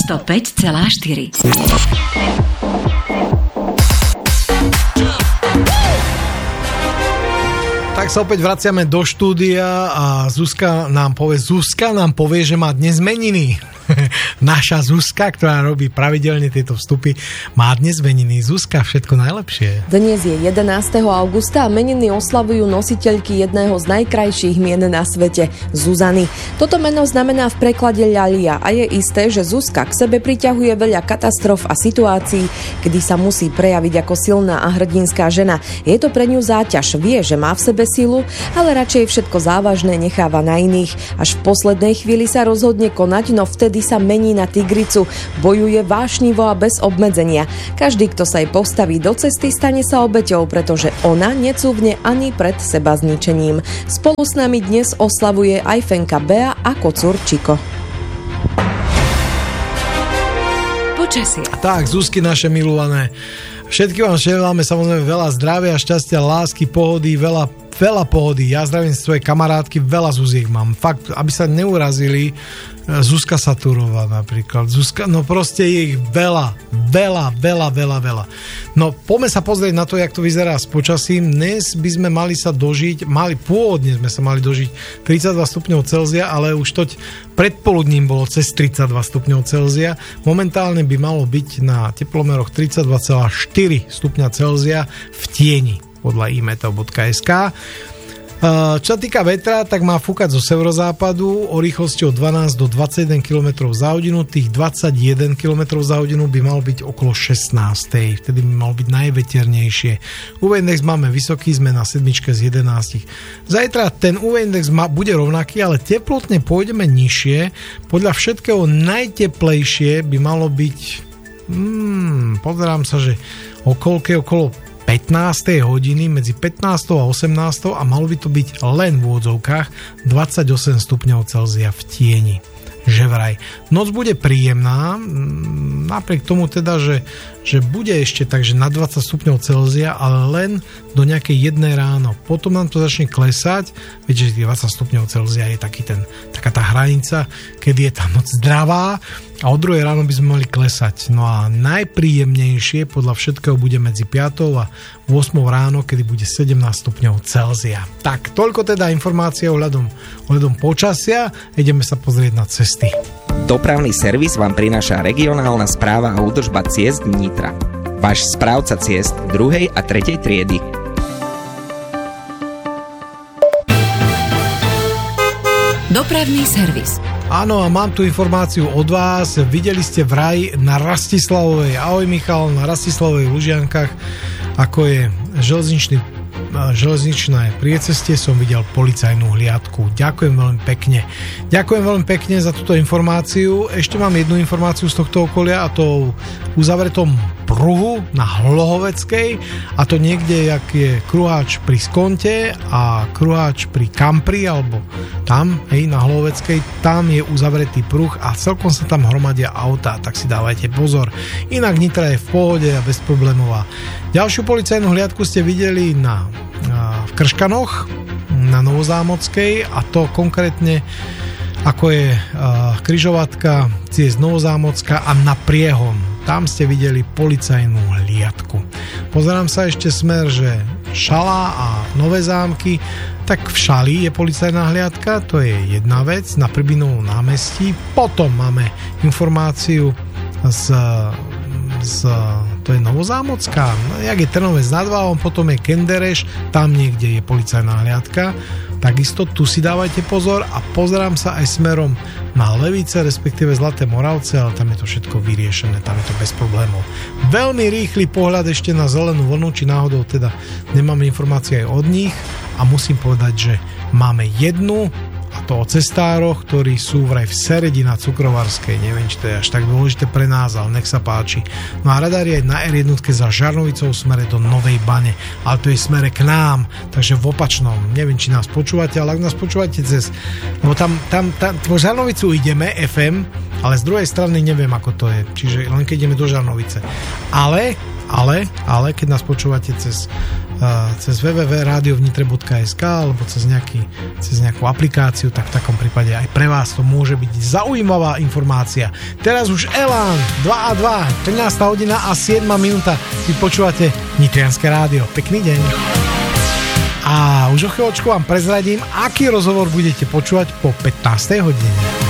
105,4. Tak sa opäť vraciame do štúdia a Zuzka nám povie, že má dnes meniny. Naša Zuzka, ktorá robí pravidelne tieto vstupy, má dnes meniny. Zuzka, všetko najlepšie. Dnes je 11. augusta a meniny oslavujú nositeľky jedného z najkrajších mien na svete, Zuzany. Toto meno znamená v preklade ľalia a je isté, že Zuzka k sebe priťahuje veľa katastrof a situácií, kedy sa musí prejaviť ako silná a hrdinská žena. Je to pre ňu záťaž, vie, že má v sebe silu, ale radšej všetko závažné necháva na iných. Až v poslednej chvíli sa rozhodne konať, no vtedy sa mení na tigricu, bojuje vášnivo a bez obmedzenia. Každý, kto sa jej postaví do cesty, stane sa obeťou, pretože ona necúvne ani pred seba zničením. Spolu s nami dnes oslavuje aj Fenka Bea a kocúr Čiko. Počasie. Tak, Zuzky naše milované. Všetkým vám želáme samozrejme veľa zdravia, šťastia, lásky, pohody, veľa pohody. Ja zdravím svoje kamarátky, veľa Zuziek mám. Fakt, aby sa neurazili. Zuzka Saturová napríklad. Zuzka, no proste je ich veľa. No poďme sa pozrieť na to, jak to vyzerá s počasím. Dnes by sme pôvodne sme sa mali dožiť 32 stupňov Celzia, ale už toť predpoludním bolo cez 32 stupňov Celzia. Momentálne by malo byť na teplomeroch 32,4 stupňa Celzia v tieni podľa imeteo.sk. Čo sa týka vetra, tak má fúkať zo severozápadu o rýchlosti od 12 do 21 km za hodinu. Tých 21 km za hodinu by mal byť okolo 16. Vtedy by mal byť najveternejšie. UV-index máme vysoký, sme na 7 z 11. Zajtra ten UV-index bude rovnaký, ale teplotne pôjdeme nižšie. Podľa všetkého najteplejšie by malo byť pozerám sa, že okolo 15. hodiny, medzi 15. a 18. a malo by to byť len v úvodzovkách 28 stupňov Celzia v tieni. Že vraj. Noc bude príjemná, napriek tomu teda, že bude ešte takže na 20 stupňov Celzia, ale len do nejakej jednej ráno. Potom nám to začne klesať, viete, že 20 stupňov Celzia je taká tá hranica, kedy je tá noc zdravá a o 2 ráno by sme mali klesať. No a najpríjemnejšie podľa všetkého bude medzi 5 a 8 ráno, kedy bude 17 stupňov Celzia. Tak, toľko teda informácie ohľadom počasia. Ideme sa pozrieť na cesty. Dopravný servis vám prináša regionálna správa a údržba ciest Nitra. Váš správca ciest 2. a 3. triedy. Dopravný servis. Áno, a mám tu informáciu od vás. Videli ste vraj na Rastislavovej, ahoj Michal, na Rastislavovej Lužiankach, ako je železničné priecestie, som videl policajnú hliadku. Ďakujem veľmi pekne za túto informáciu. Ešte mám jednu informáciu z tohto okolia, a to uzavretom pruhu na Hlohoveckej, a to niekde, jak je kruháč pri Skonte a kruháč pri Kampri, alebo tam, na Hlohoveckej, tam je uzavretý pruh a celkom sa tam hromadia autá, tak si dávajte pozor. Inak Nitra je v pohode a bezproblémová. Ďalšiu policajnú hliadku ste videli v Krškanoch na Novozámockej, a to konkrétne ako je križovatka ciest Novozámocka a na Priehon. Tam ste videli policajnú hliadku. Pozerám sa ešte smer, že Šala a Nové Zámky, tak v Šali je policajná hliadka, to je jedna vec, na Pribinovom námestí. Potom máme informáciu to je Novozámocká, jak je Trnovec nad Váhom, potom je Kendereš, tam niekde je policajná hliadka. Takisto tu si dávajte pozor, a pozerám sa aj smerom na Levice, respektíve Zlaté Moravce, ale tam je to všetko vyriešené, tam je to bez problémov. Veľmi rýchly pohľad ešte na zelenú vlnu, či náhodou teda nemáme informácie aj od nich, a musím povedať, že máme jednu, a to o cestároch, ktorí sú vraj v Seredi na Cukrovarskej. Neviem, či to je až tak dôležité pre nás, ale nech sa páči. No a radar je na R1 za Žarnovicou v smere do Novej Bane, ale to je smere k nám, takže v opačnom. Neviem, či nás počúvate, ale ak nás počúvate lebo tam po Žarnovicu ideme FM, ale z druhej strany neviem, ako to je. Čiže len keď ideme do Žarnovice. Ale keď nás počúvate cez cez www.radiovnitre.sk alebo cez nejakú aplikáciu, tak v takom prípade aj pre vás to môže byť zaujímavá informácia. Teraz už Elán 2 a 2, 13. hodina a 7 minúta. Vy počúvate Nitrianske rádio. Pekný deň. A už o chvíľočku vám prezradím, aký rozhovor budete počúvať po 15. hodine.